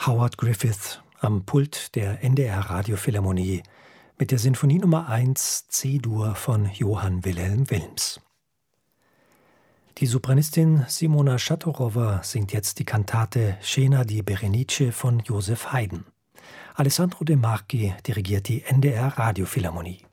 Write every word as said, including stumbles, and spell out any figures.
Howard Griffith am Pult der N D R Radiophilharmonie mit der Sinfonie Nummer eins C-Dur von Johann Wilhelm Wilms. Die Sopranistin Simona Schattorowa singt jetzt die Kantate Scena di Berenice von Joseph Haydn. Alessandro De Marchi dirigiert die N D R Radiophilharmonie.